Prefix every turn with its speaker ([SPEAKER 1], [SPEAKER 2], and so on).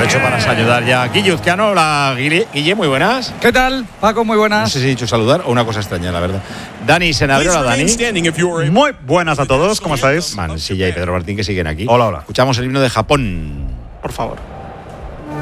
[SPEAKER 1] aprovecho para saludar ya a Guille Uzcano. Hola, Guille, muy buenas.
[SPEAKER 2] ¿Qué tal, Paco? Muy buenas.
[SPEAKER 1] No sé si he dicho saludar o una cosa extraña, la verdad. Dani Senabre, hola, Dani.
[SPEAKER 3] Muy buenas a todos, ¿cómo estáis?
[SPEAKER 1] Mansilla y Pedro Martín, que siguen aquí.
[SPEAKER 3] Hola, hola.
[SPEAKER 1] Escuchamos el himno de Japón.
[SPEAKER 3] Por favor.